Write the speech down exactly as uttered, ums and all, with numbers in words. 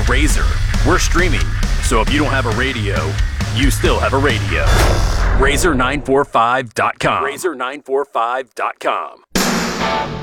Razor. We're streaming, so if you don't have a radio, you still have a radio. Razor nine forty-five dot com. Razor nine forty-five dot com.